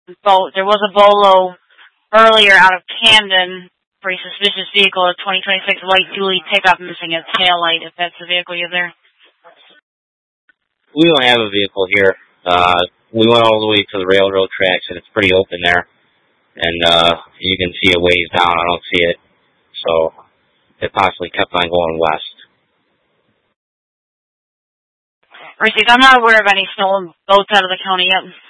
boat. There was a bolo earlier out of Camden for a suspicious vehicle, a 2026 light dually pickup missing its tail light, if that's the vehicle you're there. We don't have a vehicle here. We went all the way to the railroad tracks, and it's pretty open there. And you can see a ways down. I don't see it. So it possibly kept on going west. Received. I'm not aware of any stolen boats out of the county yet.